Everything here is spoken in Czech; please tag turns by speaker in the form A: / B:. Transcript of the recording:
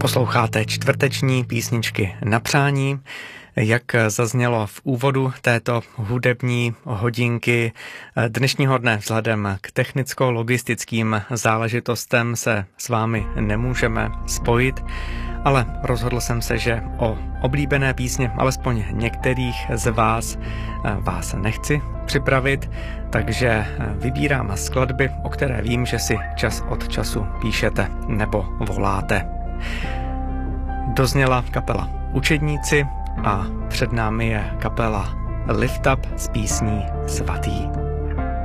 A: Posloucháte čtvrteční písničky na přání. Jak zaznělo v úvodu této hudební hodinky dnešního dne, vzhledem k technicko-logistickým záležitostem se s vámi nemůžeme spojit, ale rozhodl jsem se, že o oblíbené písně, alespoň některých z vás nechci připravit, takže vybírám skladby, o které vím, že si čas od času píšete nebo voláte. Dozněla kapela Učedníci a před námi je kapela Lift Up s písní Svatý.